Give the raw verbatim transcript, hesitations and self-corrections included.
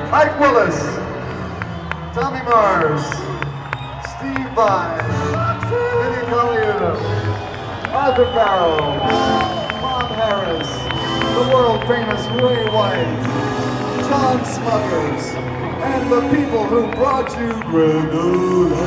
Mike Willis, Tommy Mars, Steve Vai, Vinnie Colaiuta, Arthur Barrow, Bob Harris, the world famous Ray White, John Smuggers, and the people who brought you Granola.